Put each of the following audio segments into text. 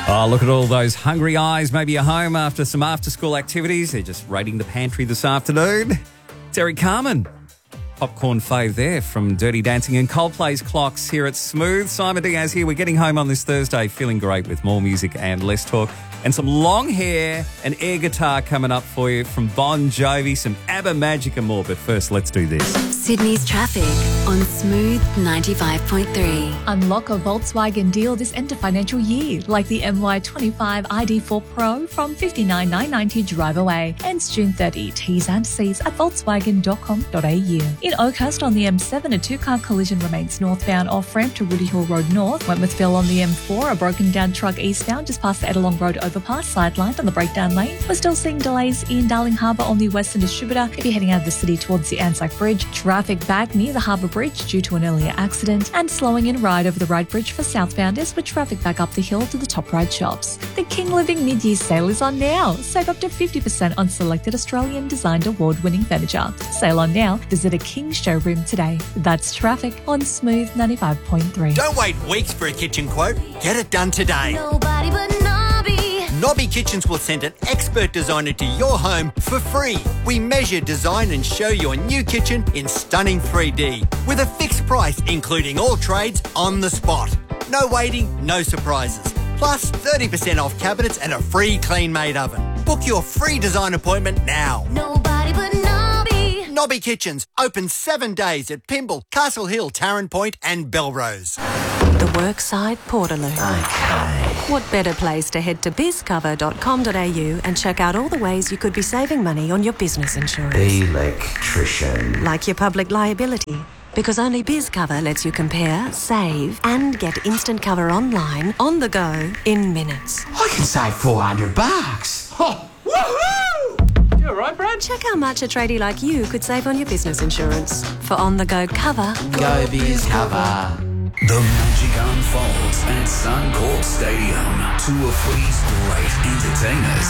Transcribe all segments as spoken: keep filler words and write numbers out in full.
Oh, look at all those hungry eyes. Maybe you're home after some after-school activities. They're just raiding the pantry this afternoon. It's Eric Carmen. Popcorn fave there from Dirty Dancing and Coldplay's Clocks here at Smooth. Simon Diaz here. We're getting home on this Thursday feeling great with more music and less talk. And some long hair and air guitar coming up for you from Bon Jovi, some ABBA Magic and more. But first, let's do this. Sydney's traffic on Smooth ninety-five point three. Unlock a Volkswagen deal this end of financial year, like the M Y twenty-five I D four Pro from fifty-nine thousand nine hundred ninety drive away. Ends June thirtieth. T's and C's at volkswagen dot com dot a u. In Oakhurst on the M seven, a two-car collision remains northbound off-ramp to Woody Hill Road North. Wentworthville on the M four, a broken-down truck eastbound just past the Edelong Road overpass, sidelined on the breakdown lane. We're still seeing delays in Darling Harbour on the Western Distributor if you're heading out of the city towards the Anzac Bridge. Traffic back near the Harbour Bridge due to an earlier accident, and slowing in Ride over the Ride Bridge for southbounders with traffic back up the hill to the Top Ride shops. The King Living mid-year sale is on now. Save up to fifty percent on selected Australian designed award-winning furniture. Sale on now. Visit a King showroom today. That's traffic on Smooth ninety-five point three. Don't wait weeks for a kitchen quote. Get it done today. Nobody but Nobby. Nobby Kitchens will send an expert designer to your home for free. We measure, design and show your new kitchen in stunning three D with a fixed price, including all trades on the spot. No waiting, no surprises. Plus thirty percent off cabinets and a free clean-made oven. Book your free design appointment now. Nobody but Nobby. Nobby Kitchens, open seven days at Pymble, Castle Hill, Tarrant Point and Belrose. The Workside Portaloo. Okay. What better place to head to biz cover dot com dot a u and check out all the ways you could be saving money on your business insurance. Electrician. Like your public liability. Because only BizCover lets you compare, save, and get instant cover online, on the go, in minutes. I can save four hundred bucks. Oh, woohoo! You all right, Brad? Check how much a tradie like you could save on your business insurance. For on-the-go cover, Go BizCover. The magic unfolds at Suncorp Stadium. Two of footy's great entertainers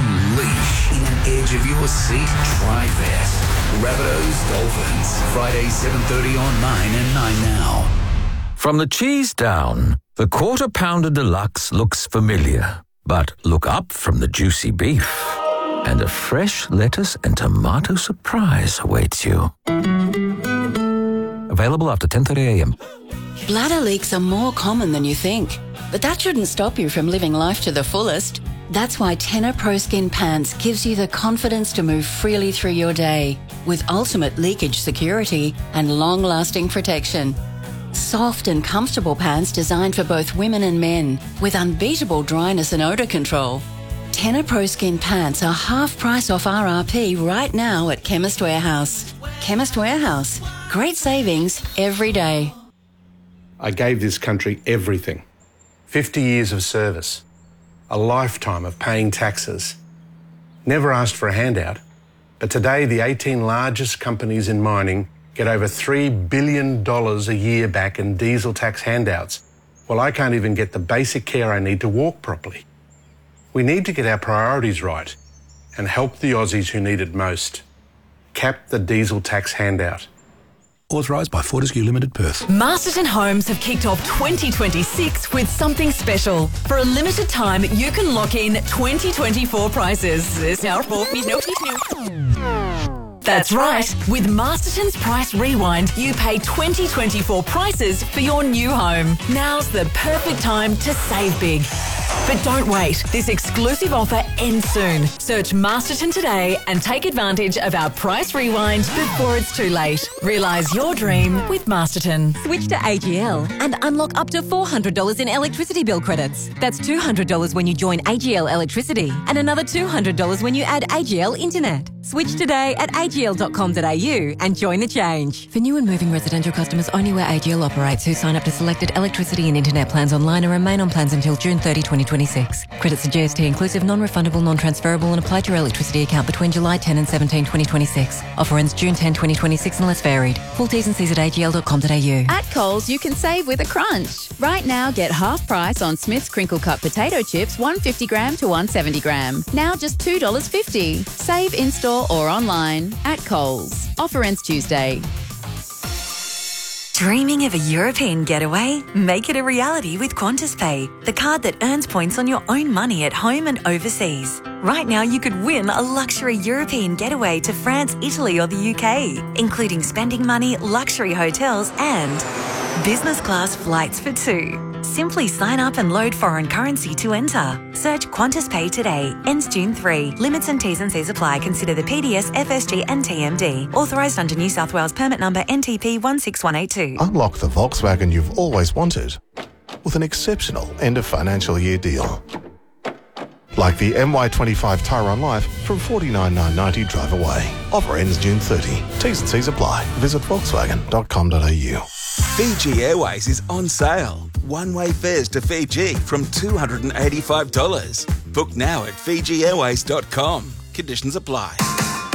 unleash in an edge-of-your-seat tri-fest. Rabbitohs Dolphins, Friday seven thirty on nine and nine now. From the cheese down, the Quarter Pounder Deluxe looks familiar. But look up from the juicy beef, and a fresh lettuce and tomato surprise awaits you. Available after ten thirty a m. Bladder leaks are more common than you think, but that shouldn't stop you from living life to the fullest. That's why Tenor Pro Skin Pants gives you the confidence to move freely through your day with ultimate leakage security and long-lasting protection. Soft and comfortable pants designed for both women and men with unbeatable dryness and odour control. Tenor Pro Skin Pants are half price off R R P right now at Chemist Warehouse. Chemist Warehouse. Great savings every day. I gave this country everything. fifty years of service. A lifetime of paying taxes. Never asked for a handout, but today the eighteen largest companies in mining get over three billion dollars a year back in diesel tax handouts. Well, I can't even get the basic care I need to walk properly. We need to get our priorities right and help the Aussies who need it most. Cap the diesel tax handout. Authorised by Fortescue Limited, Perth. Masterton Homes have kicked off twenty twenty-six with something special. For a limited time, you can lock in twenty twenty-four prices. That's right. With Masterton's Price Rewind, you pay twenty twenty-four prices for your new home. Now's the perfect time to save big. But don't wait. This exclusive offer ends soon. Search Masterton today and take advantage of our Price Rewind before it's too late. Realise your dream with Masterton. Switch to A G L and unlock up to four hundred dollars in electricity bill credits. That's two hundred dollars when you join A G L Electricity and another two hundred dollars when you add A G L Internet. Switch today at a g l dot com dot a u and join the change. For new and moving residential customers only where A G L operates who sign up to selected electricity and internet plans online and remain on plans until June thirtieth, twenty twenty-six. Credits are G S T inclusive, non-refundable, non-transferable and apply to your electricity account between July tenth and seventeenth, twenty twenty-six. Offer ends June tenth, twenty twenty-six unless varied. Full T's and C's at a g l dot com dot a u. At Coles, you can save with a crunch. Right now, get half price on Smith's Crinkle Cut potato chips, one hundred fifty gram to one hundred seventy gram. Now just two dollars fifty. Save in-store or online at Coles. Offer ends Tuesday. Dreaming of a European getaway? Make it a reality with Qantas Pay, the card that earns points on your own money at home and overseas. Right now, you could win a luxury European getaway to France, Italy, or the U K, including spending money, luxury hotels, and business class flights for two. Simply sign up and load foreign currency to enter. Search Qantas Pay today. Ends June third. Limits and T's and C's apply. Consider the P D S, F S G and T M D. Authorised under New South Wales permit number N T P one six one eight two. Unlock the Volkswagen you've always wanted with an exceptional end of financial year deal. Like the M Y twenty-five Tyron Life from forty-nine thousand nine hundred ninety drive away. Offer ends June thirtieth. T's and C's apply. Visit volkswagen dot com dot a u. Fiji Airways is on sale. One-way fares to Fiji from two hundred eighty-five dollars. Book now at fiji airways dot com. Conditions apply.